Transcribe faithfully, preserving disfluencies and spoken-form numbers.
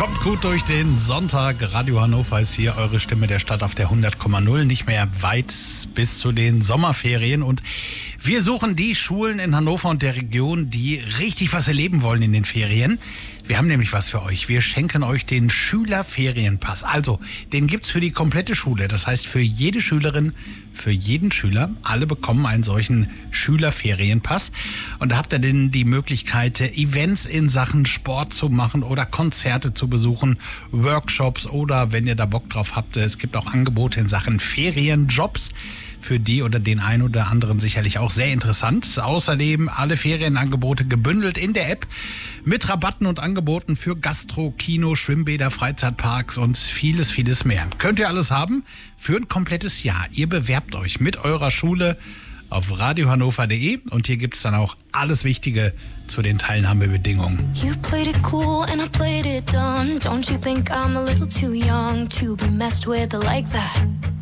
Kommt gut durch den Sonntag. Radio Hannover ist hier, eure Stimme der Stadt auf der hundert Komma null. Nicht mehr weit bis zu den Sommerferien. Und wir suchen die Schulen in Hannover und der Region, die richtig was erleben wollen in den Ferien. Wir haben nämlich was für euch. Wir schenken euch den Schülerferienpass. Also, den gibt's für die komplette Schule. Das heißt, für jede Schülerin, für jeden Schüler. Alle bekommen einen solchen Schülerferienpass. Und da habt ihr denn die Möglichkeit, Events in Sachen Sport zu machen oder Konzerte zu besuchen, Workshops oder, wenn ihr da Bock drauf habt, es gibt auch Angebote in Sachen Ferienjobs. Für die oder den einen oder anderen sicherlich auch sehr interessant. Außerdem alle Ferienangebote gebündelt in der App mit Rabatten und Angeboten für Gastro, Kino, Schwimmbäder, Freizeitparks und vieles, vieles mehr. Könnt ihr alles haben für ein komplettes Jahr. Ihr bewerbt euch mit eurer Schule auf radiohannover punkt de und hier gibt es dann auch alles Wichtige zu den Teilnahmebedingungen. You played it cool and I played it dumb. Don't you think I'm a little too young to be messed with like that?